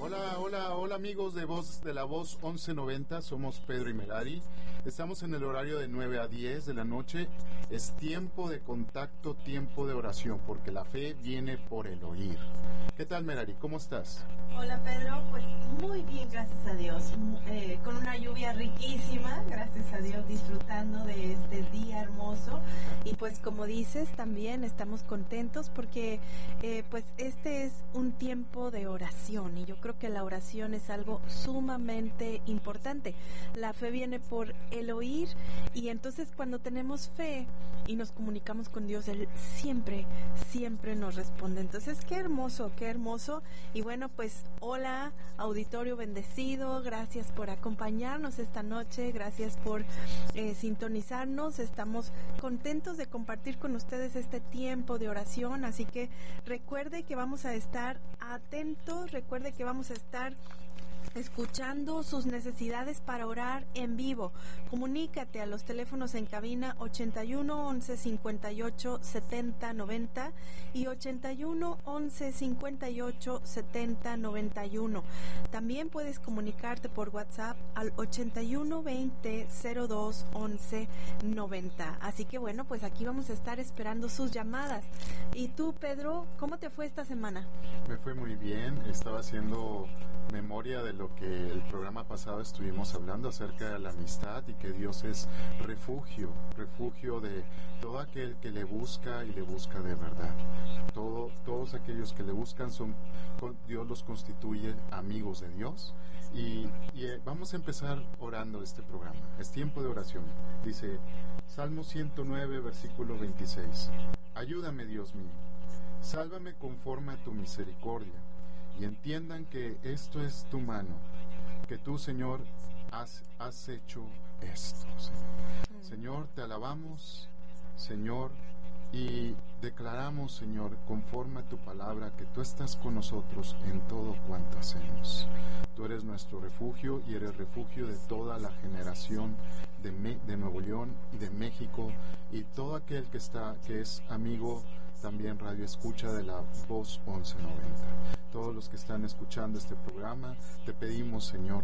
Hola amigos de la Voz 1190, somos Pedro y Merari. Estamos en el horario de 9 a 10 de la noche. Es tiempo de contacto, tiempo de oración, porque la fe viene por el oír. ¿Qué tal, Merari? ¿Cómo estás? Hola, Pedro. Pues muy bien, gracias a Dios. Con una lluvia riquísima, gracias a Dios, disfrutando de este día hermoso. Y pues como dices, también estamos contentos porque pues este es un tiempo de oración y yo creo que la oración es algo sumamente importante. La fe viene por el oír y entonces cuando tenemos fe y nos comunicamos con Dios, Él siempre nos responde. Entonces, qué hermoso. Y bueno, pues hola, auditorio bendecido, gracias por acompañarnos esta noche, gracias por sintonizarnos. Estamos contentos de compartir con ustedes este tiempo de oración, así que recuerde que vamos a estar atentos, recuerde que vamos a estar escuchando sus necesidades para orar en vivo. Comunícate a los teléfonos en cabina 81 11 58 70 90 y 81 11 58 70 91. También puedes comunicarte por WhatsApp al 81 20 02 11 90. Así que bueno, pues aquí vamos a estar esperando sus llamadas. ¿Y tú, Pedro, cómo te fue esta semana? Me fue muy bien, estaba haciendo memoria de lo que el programa pasado estuvimos hablando acerca de la amistad y que Dios es refugio de todo aquel que le busca y le busca de verdad. Todos aquellos que le buscan Dios los constituye amigos de Dios y vamos a empezar orando este programa. Es tiempo de oración. Dice Salmo 109, versículo 26. Ayúdame, Dios mío, sálvame conforme a tu misericordia. Y entiendan que esto es tu mano, que tú, Señor, has hecho esto. Señor, te alabamos, Señor, y declaramos, Señor, conforme a tu palabra, que tú estás con nosotros en todo cuanto hacemos. Tú eres nuestro refugio y eres refugio de toda la generación de Nuevo León y de México y todo aquel que es amigo también radio escucha de la Voz 1190. Todos los que están escuchando este programa, te pedimos, Señor,